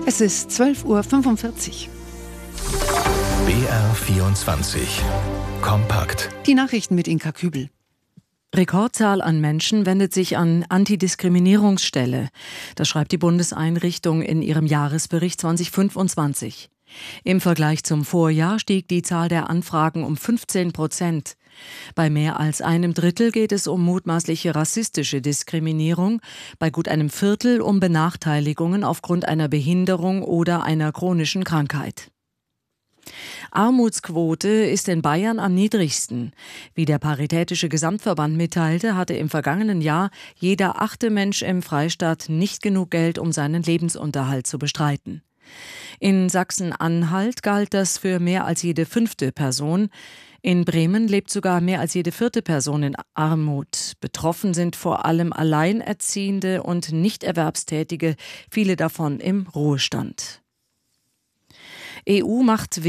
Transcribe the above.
Es ist 12:45 Uhr. BR24 Kompakt. Die Nachrichten mit Inka Kübel. Rekordzahl an Menschen wendet sich an Antidiskriminierungsstelle. Das schreibt die Bundeseinrichtung in ihrem Jahresbericht 2025. Im Vergleich zum Vorjahr stieg die Zahl der Anfragen um 15%. Bei mehr als einem Drittel geht es um mutmaßliche rassistische Diskriminierung, bei gut einem Viertel um Benachteiligungen aufgrund einer Behinderung oder einer chronischen Krankheit. Armutsquote ist in Bayern am niedrigsten. Wie der Paritätische Gesamtverband mitteilte, hatte im vergangenen Jahr jeder 8. Mensch im Freistaat nicht genug Geld, um seinen Lebensunterhalt zu bestreiten. In Sachsen-Anhalt galt das für mehr als jede 5. Person. In Bremen lebt sogar mehr als jede 4. Person in Armut. Betroffen sind vor allem Alleinerziehende und Nichterwerbstätige, viele davon im Ruhestand. EU macht